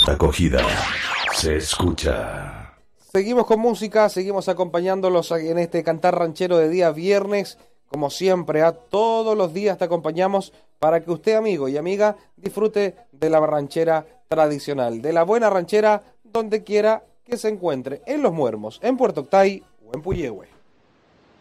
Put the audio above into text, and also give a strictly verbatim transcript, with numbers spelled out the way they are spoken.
Acogida. Se escucha. Seguimos con música, seguimos acompañándolos en este cantar ranchero de día viernes. Como siempre, a todos los días te acompañamos para que usted, amigo y amiga, disfrute de la ranchera tradicional, de la buena ranchera donde quiera que se encuentre, en Los Muermos, en Puerto Octay o en Puyehue.